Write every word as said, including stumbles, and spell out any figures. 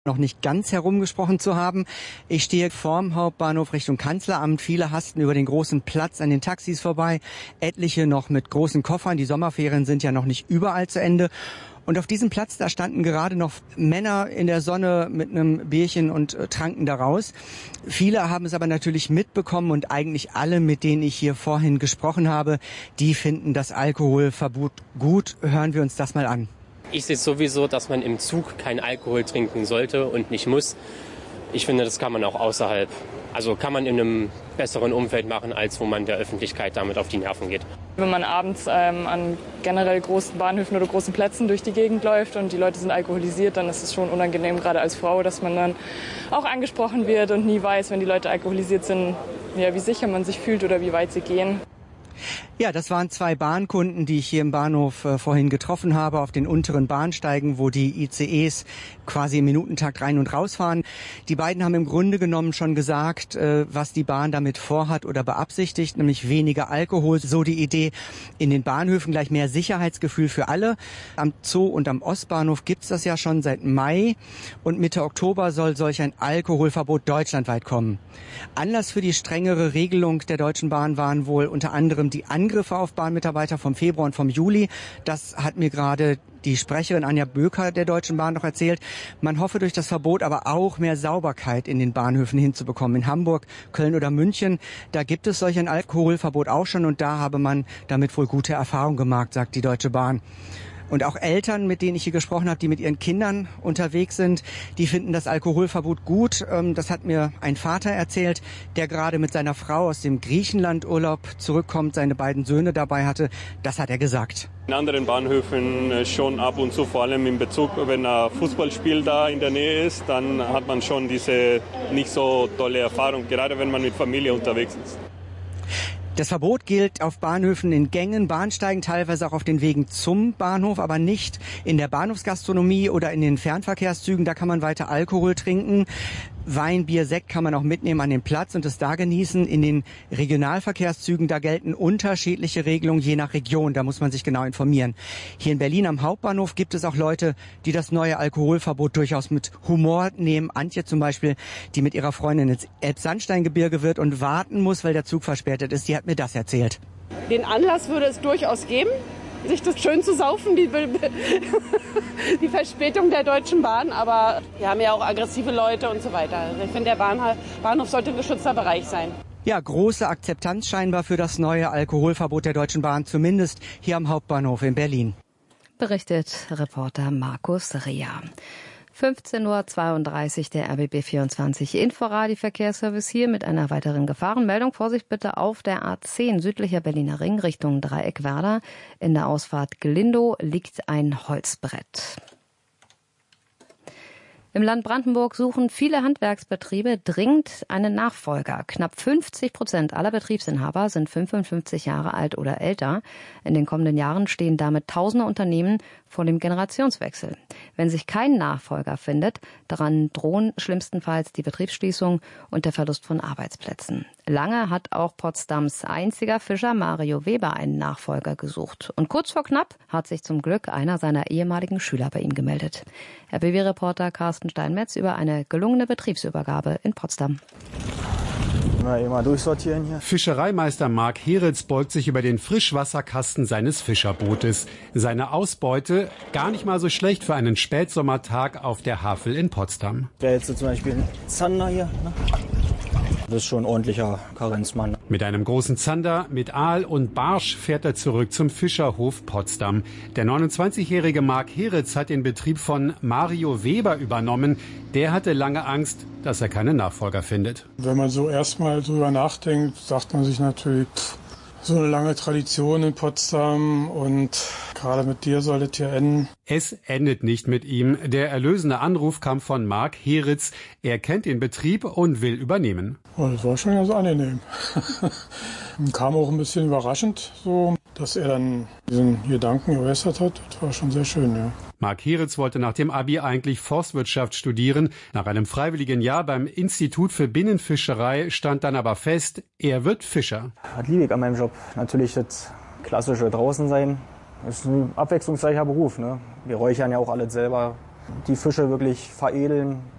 noch nicht ganz herumgesprochen zu haben. Ich stehe vorm Hauptbahnhof Richtung Kanzleramt. Viele hasten über den großen Platz an den Taxis vorbei. Etliche noch mit großen Koffern. Die Sommerferien sind ja noch nicht überall zu Ende. Und auf diesem Platz, da standen gerade noch Männer in der Sonne mit einem Bierchen und äh, tranken daraus. Viele haben es aber natürlich mitbekommen und eigentlich alle, mit denen ich hier vorhin gesprochen habe, die finden das Alkoholverbot gut. Hören wir uns das mal an. Ich sehe sowieso, dass man im Zug keinen Alkohol trinken sollte und nicht muss. Ich finde, das kann man auch außerhalb. Also kann man in einem besseren Umfeld machen, als wo man der Öffentlichkeit damit auf die Nerven geht. Wenn man abends ähm, an generell großen Bahnhöfen oder großen Plätzen durch die Gegend läuft und die Leute sind alkoholisiert, dann ist es schon unangenehm, gerade als Frau, dass man dann auch angesprochen wird und nie weiß, wenn die Leute alkoholisiert sind, ja, wie sicher man sich fühlt oder wie weit sie gehen. Ja, das waren zwei Bahnkunden, die ich hier im Bahnhof äh, vorhin getroffen habe, auf den unteren Bahnsteigen, wo die I C Es quasi im Minutentakt rein und rausfahren. Die beiden haben im Grunde genommen schon gesagt, äh, was die Bahn damit vorhat oder beabsichtigt, nämlich weniger Alkohol. So die Idee, in den Bahnhöfen gleich mehr Sicherheitsgefühl für alle. Am Zoo und am Ostbahnhof gibt's das ja schon seit Mai und Mitte Oktober soll solch ein Alkoholverbot deutschlandweit kommen. Anlass für die strengere Regelung der Deutschen Bahn waren wohl unter anderem die Angriffe auf Bahnmitarbeiter vom Februar und vom Juli. Das hat mir gerade die Sprecherin Anja Böker der Deutschen Bahn noch erzählt. Man hoffe durch das Verbot aber auch mehr Sauberkeit in den Bahnhöfen hinzubekommen. In Hamburg, Köln oder München, da gibt es solch ein Alkoholverbot auch schon und da habe man damit wohl gute Erfahrungen gemacht, sagt die Deutsche Bahn. Und auch Eltern, mit denen ich hier gesprochen habe, die mit ihren Kindern unterwegs sind, die finden das Alkoholverbot gut. Das hat mir ein Vater erzählt, der gerade mit seiner Frau aus dem Griechenlandurlaub zurückkommt, seine beiden Söhne dabei hatte. Das hat er gesagt. In anderen Bahnhöfen schon ab und zu, vor allem in Bezug, wenn ein Fußballspiel da in der Nähe ist, dann hat man schon diese nicht so tolle Erfahrung, gerade wenn man mit Familie unterwegs ist. Das Verbot gilt auf Bahnhöfen in Gängen, Bahnsteigen, teilweise auch auf den Wegen zum Bahnhof, aber nicht in der Bahnhofsgastronomie oder in den Fernverkehrszügen. Da kann man weiter Alkohol trinken. Wein, Bier, Sekt kann man auch mitnehmen an den Platz und es da genießen. In den Regionalverkehrszügen, da gelten unterschiedliche Regelungen je nach Region. Da muss man sich genau informieren. Hier in Berlin am Hauptbahnhof gibt es auch Leute, die das neue Alkoholverbot durchaus mit Humor nehmen. Antje zum Beispiel, die mit ihrer Freundin ins Elbsandsteingebirge wird und warten muss, weil der Zug verspätet ist. Die hat mir das erzählt. Den Anlass würde es durchaus geben, sich das schön zu saufen, die, die Verspätung der Deutschen Bahn. Aber wir haben ja auch aggressive Leute und so weiter. Also ich finde, der Bahnhof, Bahnhof sollte ein geschützter Bereich sein. Ja, große Akzeptanz scheinbar für das neue Alkoholverbot der Deutschen Bahn, zumindest hier am Hauptbahnhof in Berlin. Berichtet Reporter Markus Rea. fünfzehn Uhr zweiunddreißig, der R B B vierundzwanzig Inforadio-Verkehrsservice hier mit einer weiteren Gefahrenmeldung. Vorsicht bitte auf der A zehn, südlicher Berliner Ring, Richtung Dreieck-Werder. In der Ausfahrt Glindow liegt ein Holzbrett. Im Land Brandenburg suchen viele Handwerksbetriebe dringend einen Nachfolger. Knapp fünfzig Prozent aller Betriebsinhaber sind fünfundfünfzig Jahre alt oder älter. In den kommenden Jahren stehen damit tausende Unternehmen vor dem Generationswechsel. Wenn sich kein Nachfolger findet, daran drohen schlimmstenfalls die Betriebsschließung und der Verlust von Arbeitsplätzen. Lange hat auch Potsdams einziger Fischer Mario Weber einen Nachfolger gesucht. Und kurz vor knapp hat sich zum Glück einer seiner ehemaligen Schüler bei ihm gemeldet. R B B-Reporter Carsten Steinmetz über eine gelungene Betriebsübergabe in Potsdam. Mal immer durchsortieren hier. Fischereimeister Marc Heritz beugt sich über den Frischwasserkasten seines Fischerbootes. Seine Ausbeute gar nicht mal so schlecht für einen Spätsommertag auf der Havel in Potsdam. Der jetzt zum Beispiel ein Zander hier. Ne? Das ist schon ein ordentlicher Karenzmann. Mit einem großen Zander, mit Aal und Barsch fährt er zurück zum Fischerhof Potsdam. Der neunundzwanzigjährige Marc Heritz hat den Betrieb von Mario Weber übernommen. Der hatte lange Angst, dass er keinen Nachfolger findet. Wenn man so erstmal drüber nachdenkt, sagt man sich natürlich, pff, so eine lange Tradition in Potsdam und gerade mit dir soll es hier enden. Es endet nicht mit ihm. Der erlösende Anruf kam von Marc Heritz. Er kennt den Betrieb und will übernehmen. Oh, das war schon ganz angenehm. Kam auch ein bisschen überraschend, so, dass er dann diesen Gedanken geäußert hat. Das war schon sehr schön, ja. Marc Heritz wollte nach dem Abi eigentlich Forstwirtschaft studieren. Nach einem freiwilligen Jahr beim Institut für Binnenfischerei stand dann aber fest, er wird Fischer. Was liebe ich an meinem Job? Natürlich das klassische draußen sein. Das ist ein abwechslungsreicher Beruf. Ne? Wir räuchern ja auch alles selber. die Fische wirklich veredeln,